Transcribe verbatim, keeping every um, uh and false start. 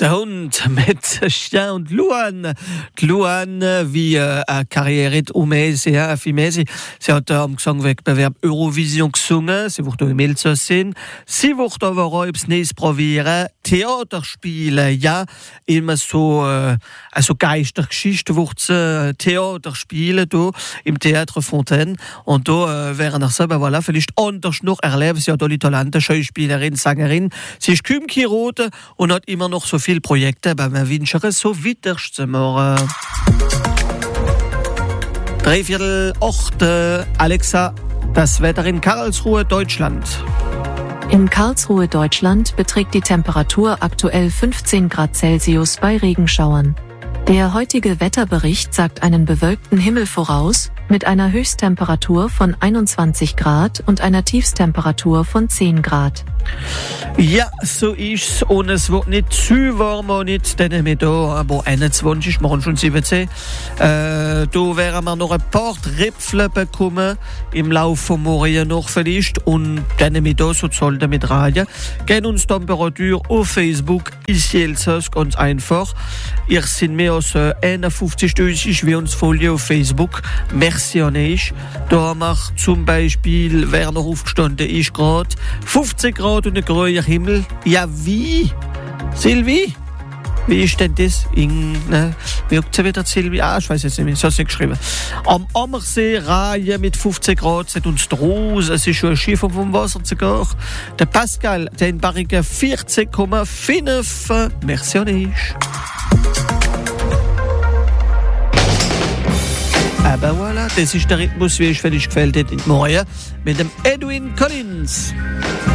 Der Hund mit Chien und Luan. Die Luan, wie äh, eine Karriere um sie, ja, für sie. Sie hat äh, am Gesangwettbewerb Eurovision gesungen. Sie wird auch im Elsass sein. Sie wird aber auch etwas Neues probieren. Theater spielen, ja. Immer so, äh, also Geistergeschichte wird sie äh, Theater spielen, da, im Theater Fontaine. Und da äh, wäre nach selber, voilà, vielleicht anders noch erleben. Sie hat alle Talente, Schauspielerin, Sängerin. Sie ist kaum Chirote und hat immer noch so viele Projekte, aber wir wünschen es so weiter zu machen. Dreiviertel acht, Alexa, das Wetter in Karlsruhe, Deutschland. In Karlsruhe, Deutschland beträgt die Temperatur aktuell fünfzehn Grad Celsius bei Regenschauern. Der heutige Wetterbericht sagt einen bewölkten Himmel voraus, mit einer Höchsttemperatur von einundzwanzig Grad und einer Tiefstemperatur von zehn Grad. Ja, so ist's. Und es wird nicht zu warm, auch nicht, denn wir da, aber einundzwanzig, machen schon siebzehn. Äh, da werden wir noch ein paar Tröpfchen bekommen, im Laufe von morgen noch vielleicht. Und dann wir da so sollten mit rein. Gehen uns Temperatur auf Facebook, ist Elsass, ganz einfach. Ihr seid mehr als einundfünfzig Stößig wie uns Folie auf Facebook. Merci an euch. Da haben wir zum Beispiel, wer noch aufgestanden ist gerade, fünfzehn Grad und ein grüner Himmel. Ja, wie? Silvi? Wie ist denn das? In, ne? Wie sagt sie wieder, Silvi? Ah, ich weiß jetzt nicht mehr. Ich habe es nicht geschrieben. Am Ammersee, Reihe mit fünfzehn Grad, sind uns die Rose. Es ist schon ein Schiffer vom Wasser sogar. Der Pascal, der in Barrique vierzehn Komma fünf. Merci an euch. Aber voilà, das ist der Rhythmus, wie ich völlig gefällt hätte in Morgen mit dem Edwin Collins.